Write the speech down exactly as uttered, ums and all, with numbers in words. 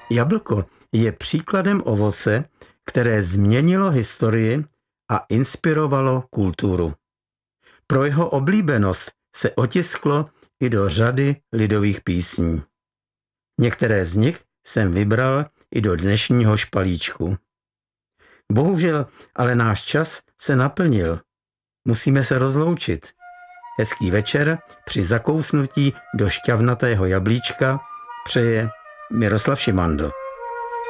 Jablko je příkladem ovoce, které změnilo historii a inspirovalo kulturu. Pro jeho oblíbenost se otisklo i do řady lidových písní. Některé z nich jsem vybral i do dnešního špalíčku. Bohužel ale náš čas se naplnil. Musíme se rozloučit. Hezký večer při zakousnutí do šťavnatého jablíčka přeje Miroslav Šimandl.